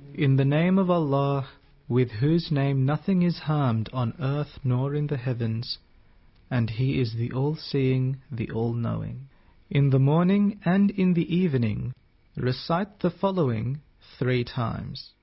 In the name of Allah, with whose name nothing is harmed on earth nor in the heavens, and He is the all-seeing, the all-knowing. In the morning and in the evening, recite the following 3 times.